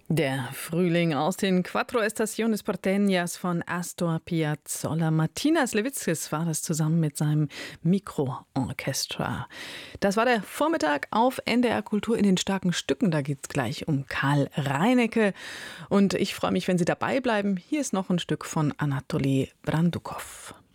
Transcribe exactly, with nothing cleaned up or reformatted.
Der Frühling aus den Quattro Estaciones Porteñas von Astor Piazzolla. Martina Sliwitzkis war das zusammen mit seinem Mikroorchester. Das war der Vormittag auf N D R Kultur in den starken Stücken. Da geht es gleich um Karl Reinecke. Und ich freue mich, wenn Sie dabei bleiben. Hier ist noch ein Stück von Anatoli Brandukow.